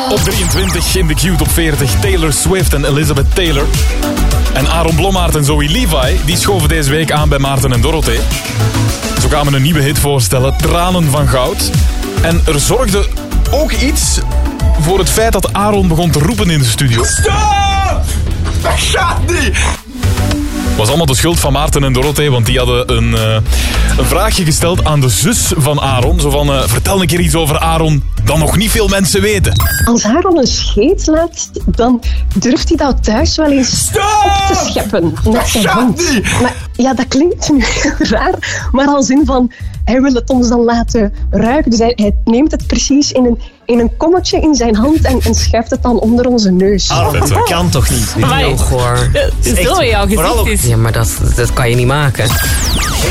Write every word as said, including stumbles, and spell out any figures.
Op drieëntwintig in de Q-top veertig Taylor Swift en Elizabeth Taylor. En Aaron Blommaert en Zoe Levi die schoven deze week aan bij Maarten en Dorothee. Zo kwamen een nieuwe hit voorstellen, Tranen van Goud. En er zorgde ook iets voor het feit dat Aaron begon te roepen in de studio. Stop! Dat gaat niet! Het was allemaal de schuld van Maarten en Dorothee, want die hadden een, uh, een vraagje gesteld aan de zus van Aaron. Zo van, uh, vertel een keer iets over Aaron dat nog niet veel mensen weten. Als Aaron een scheet laat, dan durft hij dat thuis wel eens Stop! op te scheppen met zijn Dat hand. gaat niet! Maar ja, dat klinkt nu heel raar, maar als in van, hij wil het ons dan laten ruiken. Dus hij, hij neemt het precies in een, in een kommetje in zijn hand en, en schuift het dan onder onze neus. Ah, dat kan toch niet? Heel goor. Echt, Zo in jouw vooral gezicht ook- is. Ja, maar dat, dat kan je niet maken.